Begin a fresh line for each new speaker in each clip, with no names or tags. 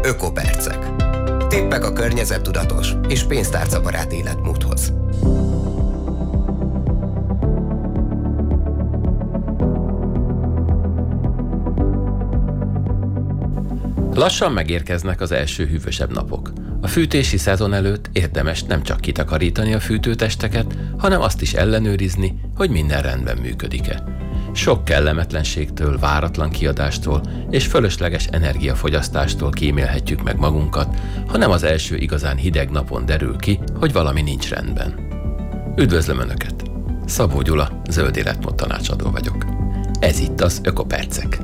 Ökopercek. Tippek a környezettudatos és pénztárcabarát életmódhoz.
Lassan megérkeznek az első hűvösebb napok. A fűtési szezon előtt érdemes nem csak kitakarítani a fűtőtesteket, hanem azt is ellenőrizni, hogy minden rendben működik-e. Sok kellemetlenségtől, váratlan kiadástól és fölösleges energiafogyasztástól kímélhetjük meg magunkat, ha nem az első igazán hideg napon derül ki, hogy valami nincs rendben. Üdvözlöm Önöket! Szabó Gyula, zöld életmód tanácsadó vagyok. Ez itt az Ökopercek.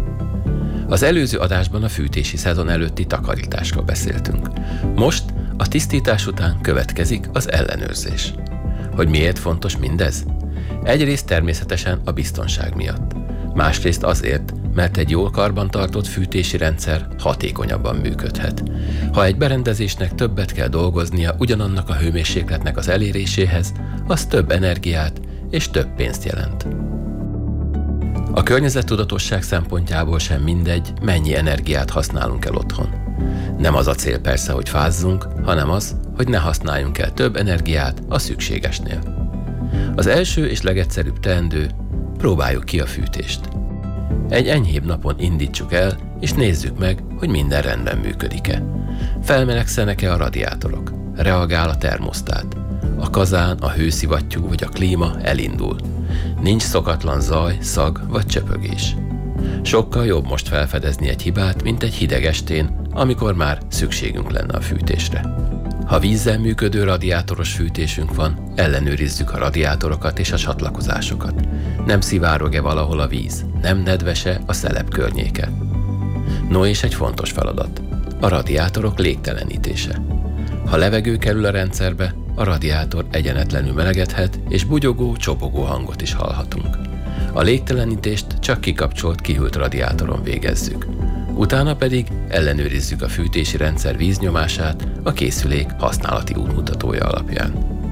Az előző adásban a fűtési szezon előtti takarításról beszéltünk. Most a tisztítás után következik az ellenőrzés. Hogy miért fontos mindez? Egyrészt természetesen a biztonság miatt. Másrészt azért, mert egy jól karbantartott fűtési rendszer hatékonyabban működhet. Ha egy berendezésnek többet kell dolgoznia ugyanannak a hőmérsékletnek az eléréséhez, az több energiát és több pénzt jelent. A környezettudatosság szempontjából sem mindegy, mennyi energiát használunk el otthon. Nem az a cél persze, hogy fázzunk, hanem az, hogy ne használjunk el több energiát a szükségesnél. Az első és legegyszerűbb teendő, próbáljuk ki a fűtést. Egy enyhébb napon indítsuk el, és nézzük meg, hogy minden rendben működik-e. Felmelegszenek-e a radiátorok? Reagál a termosztát? A kazán, a hőszivattyú vagy a klíma elindul. Nincs szokatlan zaj, szag vagy csöpögés. Sokkal jobb most felfedezni egy hibát, mint egy hideg estén, amikor már szükségünk lenne a fűtésre. Ha vízzel működő radiátoros fűtésünk van, ellenőrizzük a radiátorokat és a csatlakozásokat. Nem szivárog-e valahol a víz? Nem nedves-e a szelep környéke? No, és egy fontos feladat. A radiátorok légtelenítése. Ha levegő kerül a rendszerbe, a radiátor egyenetlenül melegedhet, és bugyogó, csobogó hangot is hallhatunk. A légtelenítést csak kikapcsolt, kihűlt radiátoron végezzük. Utána pedig ellenőrizzük a fűtési rendszer víznyomását a készülék használati útmutatója alapján.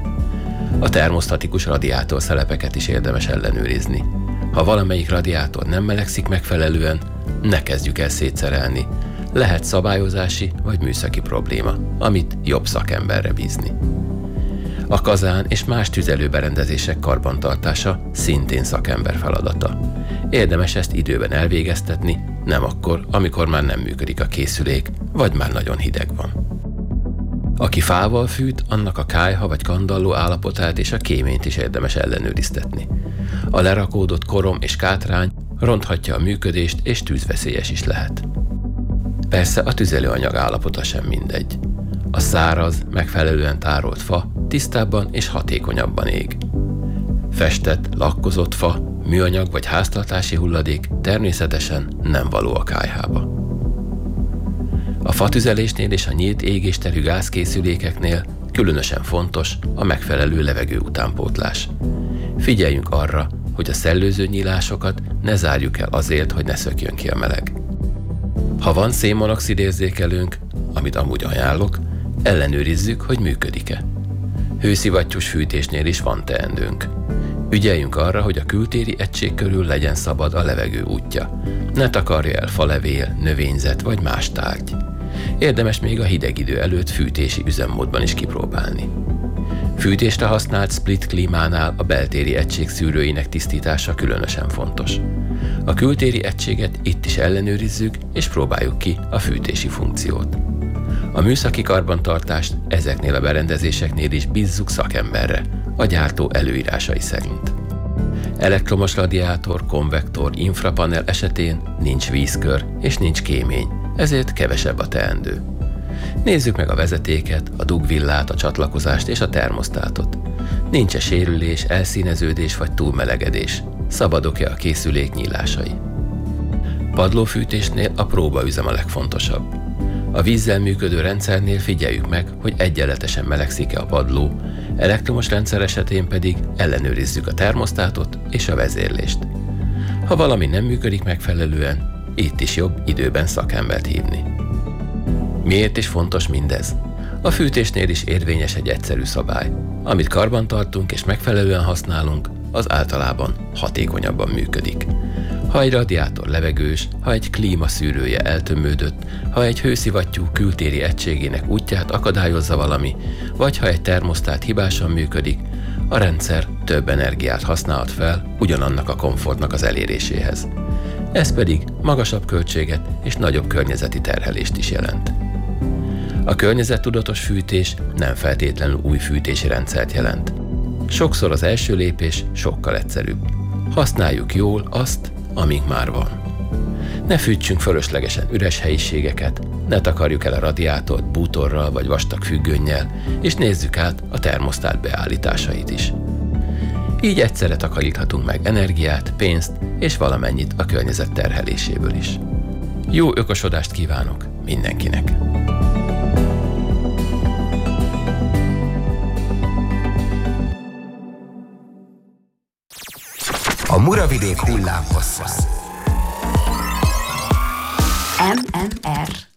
A termosztatikus radiátor szelepeket is érdemes ellenőrizni. Ha valamelyik radiátor nem melegszik megfelelően, ne kezdjük el szétszerelni. Lehet szabályozási vagy műszaki probléma, amit jobb szakemberre bízni. A kazán és más tüzelőberendezések karbantartása szintén szakember feladata. Érdemes ezt időben elvégeztetni, nem akkor, amikor már nem működik a készülék, vagy már nagyon hideg van. Aki fával fűt, annak a kályha vagy kandalló állapotát és a kéményt is érdemes ellenőriztetni. A lerakódott korom és kátrány ronthatja a működést és tűzveszélyes is lehet. Persze a tüzelőanyag állapota sem mindegy. A száraz, megfelelően tárolt fa tisztábban és hatékonyabban ég. Festett, lakkozott fa, műanyag vagy háztartási hulladék természetesen nem való a kályhába. A fatüzelésnél és a nyílt égésterű gázkészülékeknél különösen fontos a megfelelő levegő utánpótlás. Figyeljünk arra, hogy a szellőző nyílásokat ne zárjuk el azért, hogy ne szökjön ki a meleg. Ha van szénmonoxid érzékelőnk, amit amúgy ajánlok, ellenőrizzük, hogy működik-e. Hőszivattyús fűtésnél is van teendőnk. Ügyeljünk arra, hogy a kültéri egység körül legyen szabad a levegő útja. Ne takarja el falevél, növényzet vagy más tárgy. Érdemes még a hideg idő előtt fűtési üzemmódban is kipróbálni. Fűtésre használt split klímánál a beltéri egység szűrőinek tisztítása különösen fontos. A kültéri egységet itt is ellenőrizzük és próbáljuk ki a fűtési funkciót. A műszaki karbantartást ezeknél a berendezéseknél is bízzuk szakemberre, a gyártó előírásai szerint. Elektromos radiátor, konvektor, infrapanel esetén nincs vízkör és nincs kémény, ezért kevesebb a teendő. Nézzük meg a vezetéket, a dugvillát, a csatlakozást és a termosztátot. Nincs-e sérülés, elszíneződés vagy túlmelegedés? Szabadok-e a készülék nyílásai? Padlófűtésnél a próbaüzem a legfontosabb. A vízzel működő rendszernél figyeljük meg, hogy egyenletesen melegszik-e a padló, elektromos rendszer esetén pedig ellenőrizzük a termosztátot és a vezérlést. Ha valami nem működik megfelelően, itt is jobb időben szakembert hívni. Miért is fontos mindez? A fűtésnél is érvényes egy egyszerű szabály. Amit karbantartunk és megfelelően használunk, az általában hatékonyabban működik. Ha egy radiátor levegős, ha egy klímaszűrője eltömődött, ha egy hőszivattyú kültéri egységének útját akadályozza valami, vagy ha egy termosztát hibásan működik, a rendszer több energiát használhat fel ugyanannak a komfortnak az eléréséhez. Ez pedig magasabb költséget és nagyobb környezeti terhelést is jelent. A környezettudatos fűtés nem feltétlenül új fűtési rendszert jelent. Sokszor az első lépés sokkal egyszerűbb. Használjuk jól azt, amink már van. Ne fűtsünk fölöslegesen üres helyiségeket, ne takarjuk el a radiátort bútorral vagy vastag függönnyel, és nézzük át a termosztát beállításait is. Így egyszerre takaríthatunk meg energiát, pénzt és valamennyit a környezet terheléséből is. Jó ökosodást kívánok mindenkinek!
A Muravidék hullámhossza.
MMR